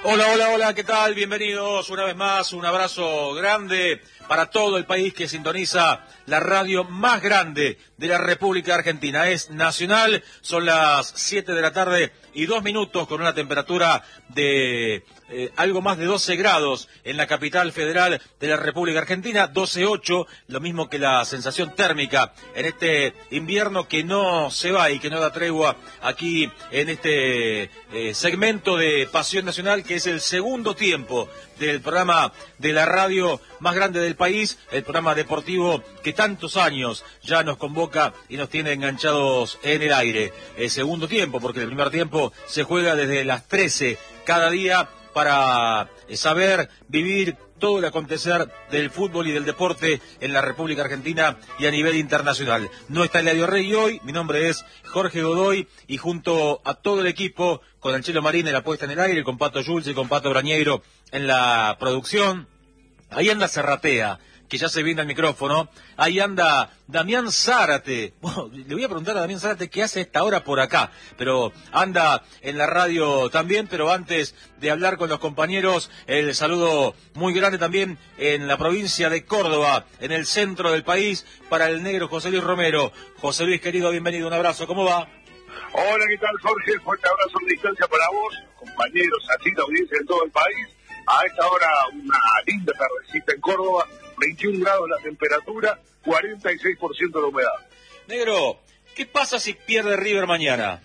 Hola, hola, hola, ¿qué tal? Bienvenidos una vez más, un abrazo grande para todo el país que sintoniza la radio más grande de la República Argentina. Es Nacional, son las 7 de la tarde y 2 minutos con una temperatura de algo más de 12 grados en la capital federal de la República Argentina, 12,8, lo mismo que la sensación térmica en este invierno que no se va y que no da tregua aquí en este segmento de Pasión Nacional, que es el segundo tiempo del programa de la radio más grande del país, el programa deportivo que tantos años ya nos convoca y nos tiene enganchados en el aire. El segundo tiempo, porque el primer tiempo se juega desde las 13 cada día para saber vivir todo el acontecer del fútbol y del deporte en la República Argentina y a nivel internacional. No está Eladio Rey hoy, mi nombre es Jorge Godoy y junto a todo el equipo, con el Chelo Marín en la puesta en el aire, con Pato Schulz y con Pato Brañeiro en la producción, ahí anda Serratea, que ya se viene al micrófono, ahí anda Damián Zárate. Bueno, le voy a preguntar a Damián Zárate qué hace a esta hora por acá, pero anda en la radio también. Pero antes de hablar con los compañeros, el saludo muy grande también en la provincia de Córdoba, en el centro del país, para el negro José Luis Romero. José Luis, querido, bienvenido, un abrazo, ¿cómo va? Hola, ¿qué tal, Jorge? Fuerte abrazo en distancia para vos, compañeros, así la audiencia en todo el país. A esta hora una linda tardecita en Córdoba, 21 grados la temperatura, 46% de humedad. Negro, ¿qué pasa si pierde River mañana?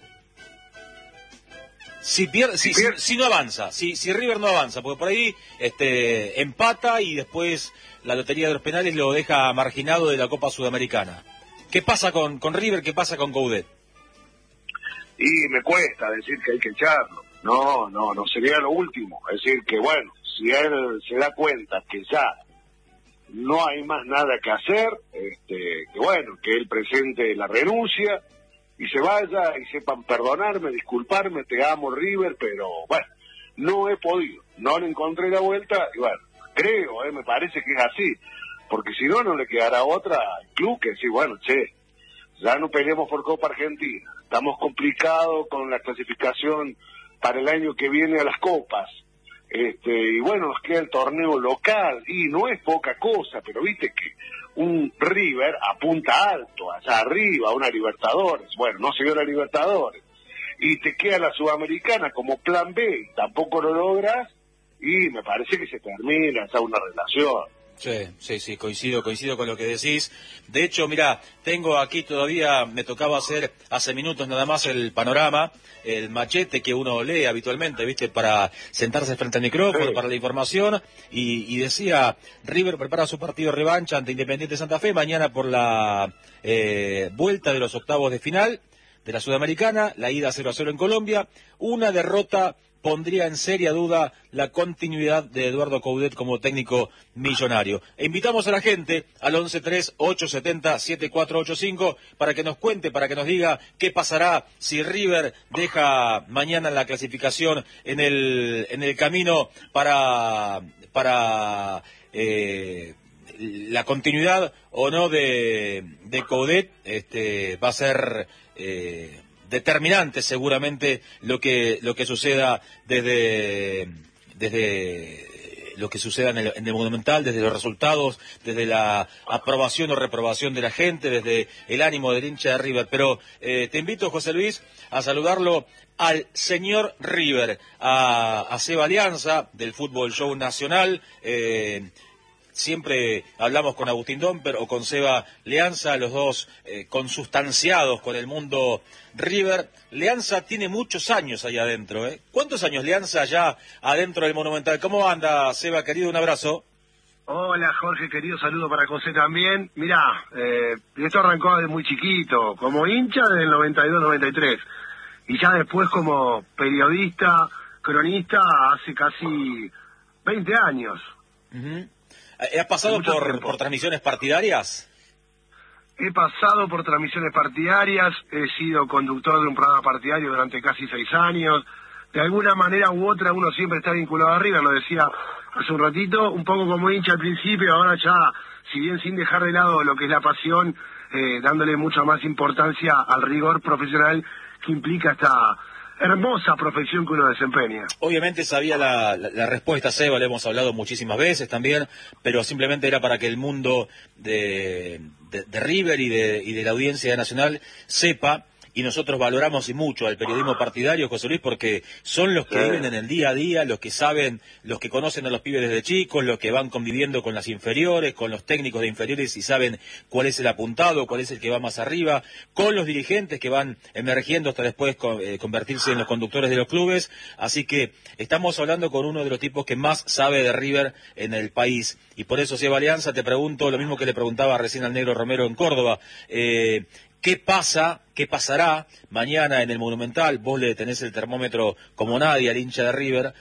Si no avanza, si River no avanza, porque por ahí empata y después la lotería de los penales lo deja marginado de la Copa Sudamericana. ¿Qué pasa con River? ¿Qué pasa con Coudet? Y me cuesta decir que hay que echarlo. No sería lo último. Es decir, que bueno, si él se da cuenta que ya no hay más nada que hacer, que bueno, que él presente la renuncia y se vaya y sepan perdonarme, disculparme, te amo River, pero bueno, no he podido, no le encontré la vuelta y bueno, creo, me parece que es así, porque si no le quedará otra al club que decir, bueno, ya no peleamos por Copa Argentina, estamos complicados con la clasificación para el año que viene a las copas, y bueno, nos queda el torneo local, y no es poca cosa, pero viste que un River apunta alto, allá arriba, una Libertadores, bueno, no se dio la Libertadores, y te queda la Sudamericana como plan B, y tampoco lo logras, y me parece que se termina ya una relación. Sí, coincido con lo que decís. De hecho, mira, tengo aquí todavía, me tocaba hacer hace minutos nada más el panorama, el machete que uno lee habitualmente, ¿viste? Para sentarse frente al micrófono, sí, para la información, y decía, River prepara su partido de revancha ante Independiente Santa Fe mañana por la vuelta de los octavos de final de la Sudamericana, la ida 0-0 en Colombia, una derrota pondría en seria duda la continuidad de Eduardo Coudet como técnico millonario. E invitamos a la gente al 11-3-870-7485 para que nos cuente, para que nos diga qué pasará si River deja mañana la clasificación en el camino para la continuidad o no de Coudet. Va a ser determinante seguramente lo que suceda desde lo que suceda en el Monumental, desde los resultados, desde la aprobación o reprobación de la gente, desde el ánimo del hincha de River. Pero te invito, José Luis, a saludarlo al señor River, a Seba Alianza del Fútbol Show Nacional. Siempre hablamos con Agustín Domper o con Seba Leanza, los dos consustanciados con el mundo River. Leanza tiene muchos años ahí adentro, ¿eh? ¿Cuántos años Leanza ya adentro del Monumental? ¿Cómo anda, Seba, querido? Un abrazo. Hola, Jorge, querido, saludo para José también. Mirá, esto arrancó desde muy chiquito, como hincha desde el 92-93, y ya después como periodista, cronista, hace casi 20 años. ¿Has pasado por transmisiones partidarias? He pasado por transmisiones partidarias, he sido conductor de un programa partidario durante casi 6 años. De alguna manera u otra uno siempre está vinculado a River, lo decía hace un ratito, un poco como hincha al principio, ahora ya, si bien sin dejar de lado lo que es la pasión, dándole mucha más importancia al rigor profesional que implica hermosa profesión que uno desempeña. Obviamente sabía la respuesta, Seba, le hemos hablado muchísimas veces también, pero simplemente era para que el mundo de River y de la audiencia nacional sepa. Y nosotros valoramos y mucho al periodismo partidario, José Luis, porque son los que viven en el día a día, los que saben, los que conocen a los pibes desde chicos, los que van conviviendo con las inferiores, con los técnicos de inferiores y saben cuál es el apuntado, cuál es el que va más arriba, con los dirigentes que van emergiendo hasta después convertirse en los conductores de los clubes. Así que estamos hablando con uno de los tipos que más sabe de River en el país. Y por eso, Seba Alianza, te pregunto lo mismo que le preguntaba recién al Negro Romero en Córdoba. ¿Qué pasará mañana en el Monumental? Vos le tenés el termómetro como nadie al hincha de River.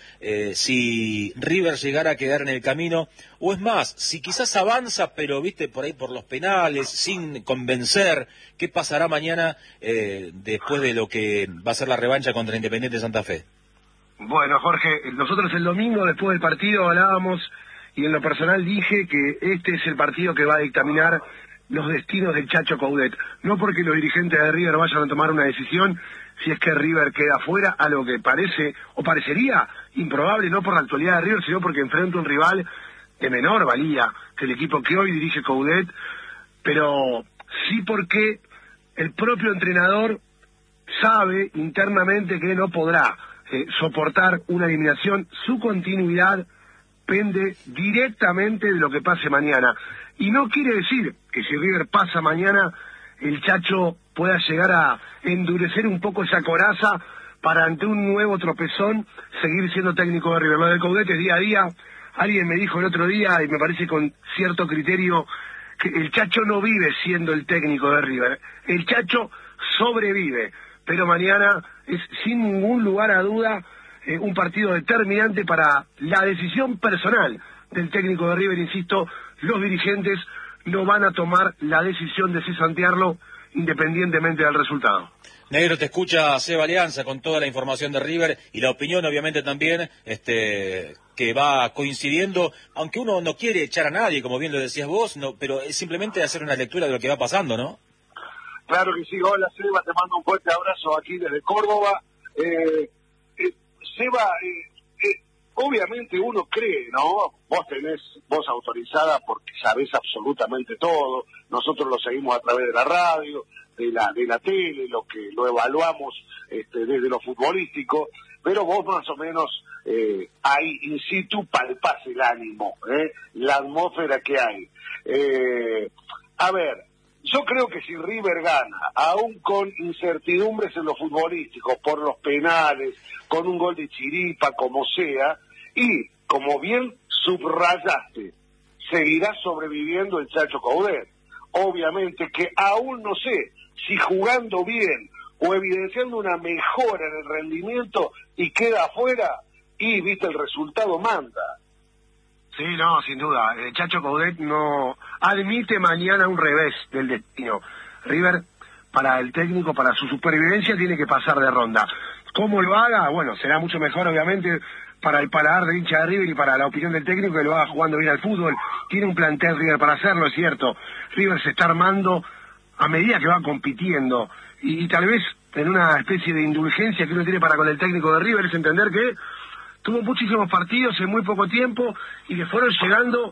Si River llegara a quedar en el camino, o es más, si quizás avanza, pero viste por ahí por los penales, sin convencer, ¿qué pasará mañana después de lo que va a ser la revancha contra Independiente Santa Fe? Bueno, Jorge, nosotros el domingo después del partido hablábamos y en lo personal dije que este es el partido que va a dictaminar los destinos del Chacho Coudet, no porque los dirigentes de River vayan a tomar una decisión si es que River queda fuera, a lo que parece o parecería improbable, no por la actualidad de River, sino porque enfrenta un rival de menor valía que el equipo que hoy dirige Coudet, pero sí porque el propio entrenador sabe internamente que no podrá soportar una eliminación. Su continuidad pende directamente de lo que pase mañana. Y no quiere decir que si River pasa mañana, el Chacho pueda llegar a endurecer un poco esa coraza para ante un nuevo tropezón seguir siendo técnico de River. Lo del Coudet es día a día. Alguien me dijo el otro día, y me parece con cierto criterio, que el Chacho no vive siendo el técnico de River. El Chacho sobrevive. Pero mañana es sin ningún lugar a duda un partido determinante para la decisión personal del técnico de River. Insisto, los dirigentes no van a tomar la decisión de cesantearlo independientemente del resultado. Negro, te escucha Seba Alianza con toda la información de River y la opinión obviamente también que va coincidiendo, aunque uno no quiere echar a nadie, como bien lo decías vos, no, pero es simplemente hacer una lectura de lo que va pasando, ¿no? Claro que sí. Hola, Seba, te mando un fuerte abrazo aquí desde Córdoba. Seba, obviamente uno cree, ¿no? Vos tenés voz autorizada porque sabés absolutamente todo. Nosotros lo seguimos a través de la radio, de la tele, lo evaluamos desde lo futbolístico, pero vos más o menos ahí in situ palpás el ánimo, la atmósfera que hay. A ver, yo creo que si River gana, aún con incertidumbres en lo futbolístico, por los penales, con un gol de chiripa, como sea, y como bien subrayaste, seguirá sobreviviendo el Chacho Coudet. Obviamente que aún no sé si jugando bien o evidenciando una mejora en el rendimiento y queda afuera, y viste el resultado manda. Sí, no, sin duda. El Chacho Coudet no admite mañana un revés del destino. River, para el técnico, para su supervivencia, tiene que pasar de ronda. ¿Cómo lo haga? Bueno, será mucho mejor, obviamente, para el paladar del hincha de River y para la opinión del técnico, que lo haga jugando bien al fútbol. Tiene un plantel River para hacerlo, es cierto. River se está armando a medida que va compitiendo. Y tal vez en una especie de indulgencia que uno tiene para con el técnico de River es entender que tuvo muchísimos partidos en muy poco tiempo y le fueron llegando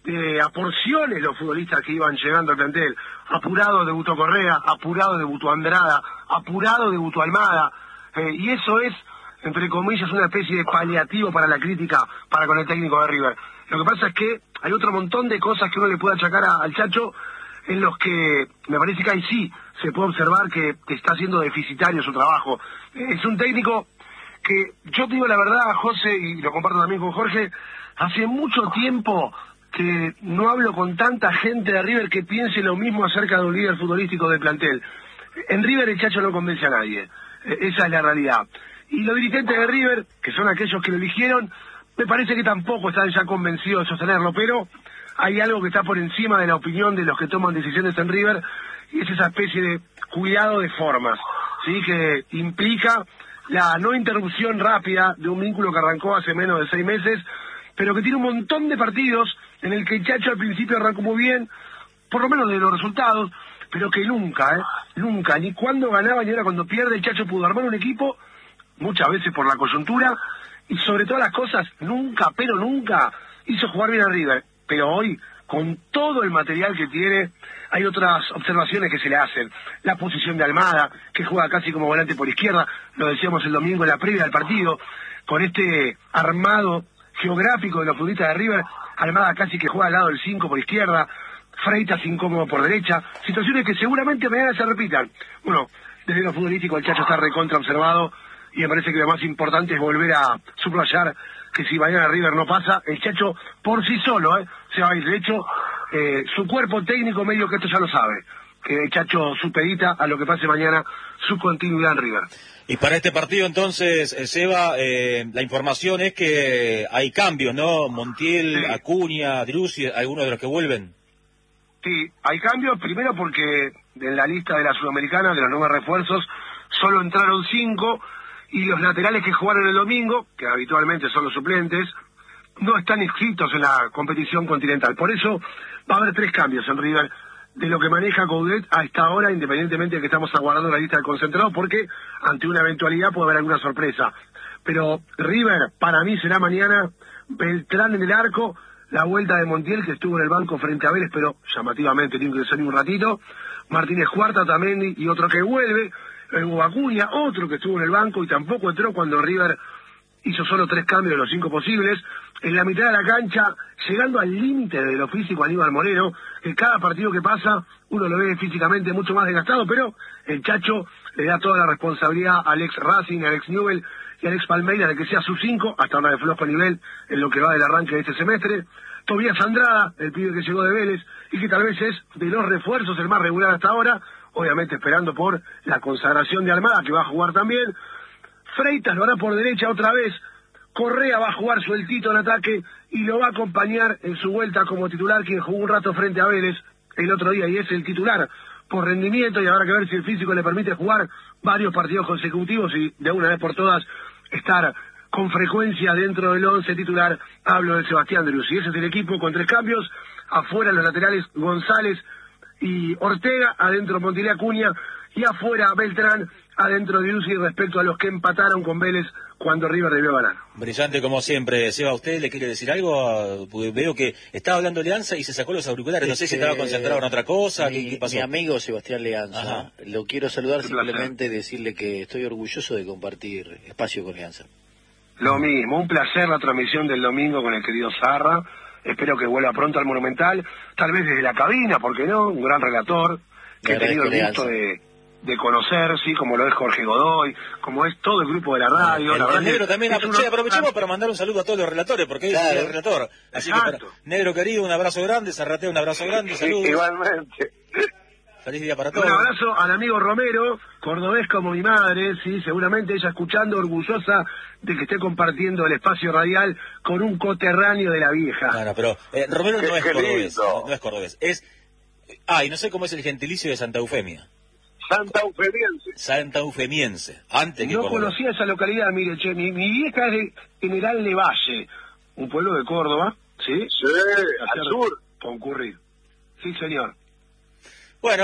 a porciones los futbolistas que iban llegando al plantel. Apurado debutó Correa, apurado debutó Andrada, apurado debutó Almada, y eso es, entre comillas, una especie de paliativo para la crítica para con el técnico de River. Lo que pasa es que hay otro montón de cosas que uno le puede achacar al Chacho, en los que me parece que ahí sí se puede observar que está siendo deficitario su trabajo. Es un técnico que, yo te digo la verdad, José, y lo comparto también con Jorge, hace mucho tiempo que no hablo con tanta gente de River que piense lo mismo acerca de un líder futbolístico del plantel. En River el Chacho no convence a nadie, esa es la realidad. Y los dirigentes de River, que son aquellos que lo eligieron, me parece que tampoco están ya convencidos de sostenerlo, pero hay algo que está por encima de la opinión de los que toman decisiones en River, y es esa especie de cuidado de formas, ¿sí? Que implica la no interrupción rápida de un vínculo que arrancó hace menos de 6 meses, pero que tiene un montón de partidos en el que el Chacho al principio arrancó muy bien, por lo menos de los resultados, pero que nunca, ni cuando ganaba ni ahora cuando pierde, el Chacho pudo armar un equipo muchas veces por la coyuntura, y sobre todas las cosas, nunca, pero nunca, hizo jugar bien a River. Pero hoy, con todo el material que tiene, hay otras observaciones que se le hacen. La posición de Almada, que juega casi como volante por izquierda, lo decíamos el domingo en la previa del partido, con este armado geográfico de los futbolistas de River, Almada casi que juega al lado del 5 por izquierda, Freitas incómodo por derecha, situaciones que seguramente mañana se repitan. Bueno, desde lo futbolístico el Chacho está recontra observado, y me parece que lo más importante es volver a subrayar que si mañana River no pasa, el Chacho por sí solo se va a ir. De hecho, su cuerpo técnico medio que esto ya lo sabe, que el Chacho supedita a lo que pase mañana su continuidad en River. Y para este partido entonces, Seba, la información es que hay cambios, ¿no? Montiel, sí. Acuña, Driussi, algunos de los que vuelven. Sí, hay cambios, primero porque en la lista de la Sudamericana, de los 9 refuerzos, solo entraron 5, y los laterales que jugaron el domingo, que habitualmente son los suplentes, no están inscritos en la competición continental. Por eso va a haber 3 cambios en River, de lo que maneja Coudet a esta hora, independientemente de que estamos aguardando la lista del concentrado, porque ante una eventualidad puede haber alguna sorpresa. Pero River, para mí, será mañana Beltrán en el arco, la vuelta de Montiel, que estuvo en el banco frente a Vélez, pero llamativamente tiene que ser un ratito, Martínez Cuarta también, y otro que vuelve, el Acuña, otro que estuvo en el banco y tampoco entró cuando River hizo solo 3 cambios de los 5 posibles. En la mitad de la cancha, llegando al límite de lo físico, Aníbal Moreno, que cada partido que pasa uno lo ve físicamente mucho más desgastado, pero el Chacho le da toda la responsabilidad a Alex Racing, a Alex Newell y a Alex Palmeira de que sea su 5, hasta ahora de flojo nivel en lo que va del arranque de este semestre. Tobías Andrada, el pibe que llegó de Vélez y que tal vez es de los refuerzos el más regular hasta ahora, obviamente esperando por la consagración de Almada, que va a jugar también. Freitas lo hará por derecha otra vez, Correa va a jugar sueltito en ataque y lo va a acompañar en su vuelta como titular, quien jugó un rato frente a Vélez el otro día y es el titular por rendimiento, y habrá que ver si el físico le permite jugar varios partidos consecutivos y de una vez por todas estar con frecuencia dentro del 11 titular. Hablo de Sebastián Driussi. Ese es el equipo con 3 cambios, afuera los laterales González y Ortega, adentro Montiel, Acuña, y afuera Beltrán, adentro de Driussi, respecto a los que empataron con Vélez cuando River debió ganar. Brillante como siempre. Seba, ¿usted le quiere decir algo? Porque veo que estaba hablando Leanza y se sacó los auriculares, no sé si estaba concentrado en otra cosa. ¿Qué pasó? Mi amigo Sebastián Leanza, ajá, lo quiero saludar, simplemente decirle que estoy orgulloso de compartir espacio con Leanza. Lo mismo, un placer la transmisión del domingo con el querido Zarra. Espero que vuelva pronto al Monumental, tal vez desde la cabina, ¿por qué no? Un gran relator, que he tenido el gusto de conocer, sí, como lo es Jorge Godoy, como es todo el grupo de la radio. El Negro también, aprovechemos para mandar un saludo a todos los relatores, porque claro, es el relator. Así que para, Negro querido, un abrazo grande, Zarratea, un abrazo grande, saludos. Igualmente. Feliz día para todos. Un abrazo al amigo Romero, cordobés como mi madre, sí, seguramente ella escuchando, orgullosa de que esté compartiendo el espacio radial con un coterráneo de la vieja. Bueno, pero Romero no es cordobés, no es cordobés, es... y no sé cómo es el gentilicio de Santa Eufemia. Santa Eufemiense, antes que no cordobés. Conocía esa localidad, mire, che, mi vieja es de General de Valle, un pueblo de Córdoba, ¿sí? Sí, al sur. Concurrir. Sí, señor. Bueno,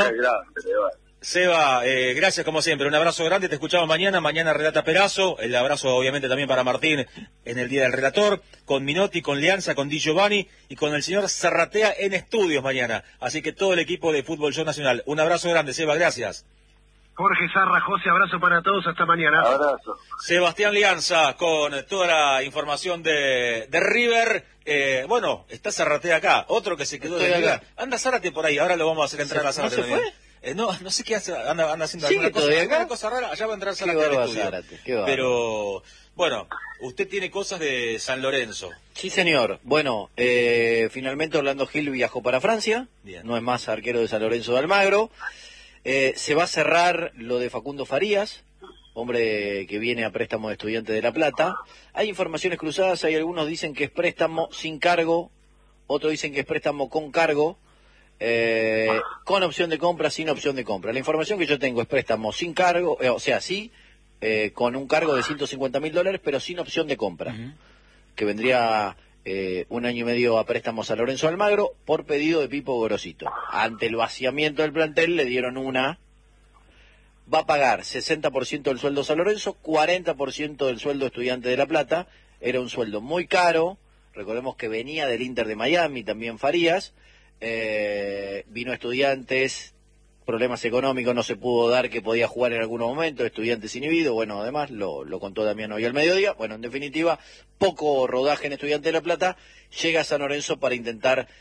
Seba, gracias como siempre, un abrazo grande, te escuchamos mañana relata Perazo, el abrazo obviamente también para Martín en el Día del Relator, con Minotti, con Leanza, con Di Giovanni y con el señor Zarratea en estudios mañana, así que todo el equipo de Fútbol Show Nacional, un abrazo grande, Seba, gracias. Jorge Zarra, José, abrazo para todos, hasta mañana. Abrazo. Sebastián Leanza con toda la información de River. Bueno, está Zarratea acá, otro que se quedó de River. Anda Zárate por ahí, ahora lo vamos a hacer entrar a Zárate. ¿No se fue? No sé qué hace, anda haciendo alguna cosa rara, allá va a entrar Zárate al estudio. Pero, bueno, usted tiene cosas de San Lorenzo. Sí, señor. Bueno, finalmente Orlando Gil viajó para Francia, bien, no es más arquero de San Lorenzo de Almagro. Se va a cerrar lo de Facundo Farías, hombre que viene a préstamo de Estudiantes de La Plata. Hay informaciones cruzadas, hay algunos dicen que es préstamo sin cargo, otros dicen que es préstamo con cargo, con opción de compra, sin opción de compra. La información que yo tengo es préstamo sin cargo, o sea, sí, con un cargo de $150.000, pero sin opción de compra, que vendría... 1 año y medio a préstamos a Lorenzo Almagro por pedido de Pipo Gorosito. Ante el vaciamiento del plantel le dieron una va a pagar 60% del sueldo San Lorenzo, 40% del sueldo Estudiante de La Plata. Era un sueldo muy caro, recordemos que venía del Inter de Miami, también Farías, vino Estudiantes, problemas económicos, no se pudo dar que podía jugar en algunos momentos, Estudiantes inhibido, bueno, además lo contó Damián hoy al mediodía. Bueno, en definitiva, poco rodaje en Estudiante de La Plata, llega a San Lorenzo para intentar